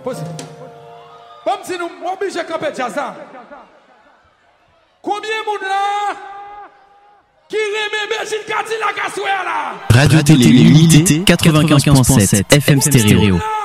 Bon, si nous obligés de camper jazz. Combien de monde là qui remet Belgique Cathy la cassouère là? Radio Télé L'Unité 95.7 FM Stéréo.